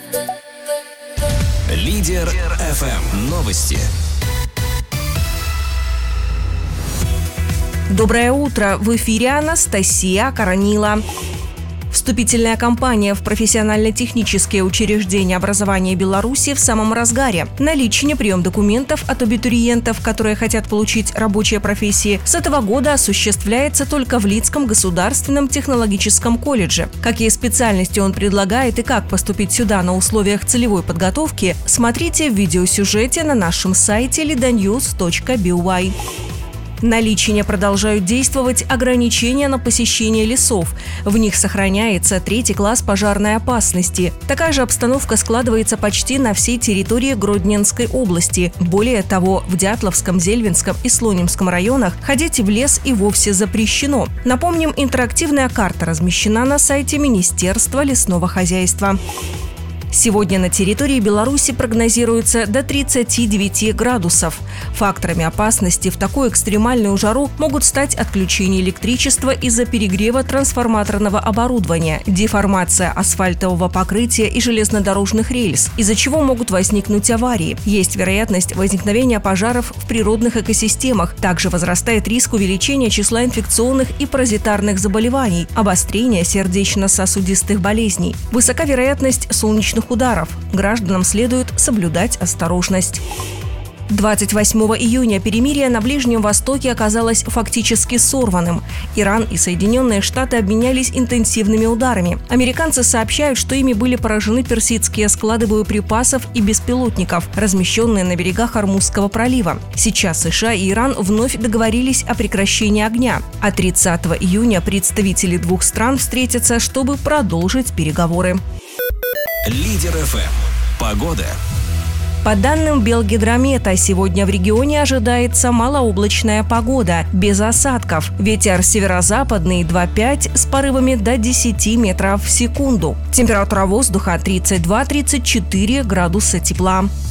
Лидер FM. Новости. Доброе утро! В эфире Анастасия Коронила. Вступительная кампания в профессионально-технические учреждения образования Беларуси в самом разгаре. Наличие прием документов от абитуриентов, которые хотят получить рабочие профессии, с этого года осуществляется только в Лидском государственном технологическом колледже. Какие специальности он предлагает и как поступить сюда на условиях целевой подготовки, смотрите в видеосюжете на нашем сайте lidanews.by. На Личине продолжают действовать ограничения на посещение лесов. В них сохраняется 3-й класс пожарной опасности. Такая же обстановка складывается почти на всей территории Гродненской области. Более того, в Дятловском, Зельвинском и Слонимском районах ходить в лес и вовсе запрещено. Напомним, интерактивная карта размещена на сайте Министерства лесного хозяйства. Сегодня на территории Беларуси прогнозируется до 39 градусов. Факторами опасности в такую экстремальную жару могут стать отключение электричества из-за перегрева трансформаторного оборудования, деформация асфальтового покрытия и железнодорожных рельс, из-за чего могут возникнуть аварии. Есть вероятность возникновения пожаров в природных экосистемах. Также возрастает риск увеличения числа инфекционных и паразитарных заболеваний, обострения сердечно-сосудистых болезней. Высока вероятность солнечных ударов. Гражданам следует соблюдать осторожность. 28 июня перемирие на Ближнем Востоке оказалось фактически сорванным. Иран и Соединенные Штаты обменялись интенсивными ударами. Американцы сообщают, что ими были поражены персидские склады боеприпасов и беспилотников, размещенные на берегах Ормузского пролива. Сейчас США и Иран вновь договорились о прекращении огня. А 30 июня представители двух стран встретятся, чтобы продолжить переговоры. Лидер FM. Погода. По данным Белгидромета, сегодня в регионе ожидается малооблачная погода, без осадков. Ветер северо-западный 2,5 с порывами до 10 метров в секунду. Температура воздуха 32-34 градуса тепла.